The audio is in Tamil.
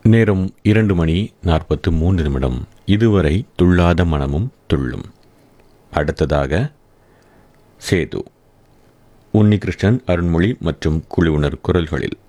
நேரம் 2:43. இதுவரை துள்ளாத மனமும் துள்ளும். அடுத்ததாக சேது, உன்னிகிருஷ்ணன், அருண்மொழி மற்றும் குழுவினர் குரல்களில்.